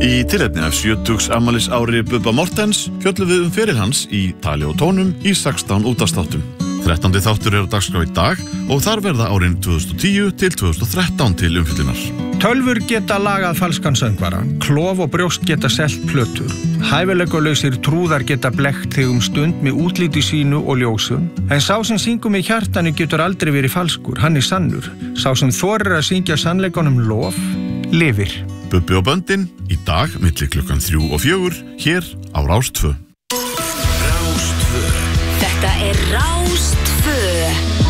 Í tilefni af 70 afmælis ári Bubba Mortens fjöllum við feril hans í tali og tónum í 16 útvarpsþáttum. 13. þáttur á dagskrá í dag og þar verða árin 2010 til 2013 til umfjöllunar. Tölvur geta lagað falskan söngvara, klof og brjóst geta selt plötur, hæfileikalausir trúðar geta blekkt þig stund með útliti sínu og ljósum, en sá sem syngur með hjartanu getur aldrei verið falskur, hann er sannur. Sá sem þorir að syngja sannleikanum lof, lifir. Bubbi og böndin í dag milli klukkan 3 og 4 hér á Rás 2. Þetta er Rás 2.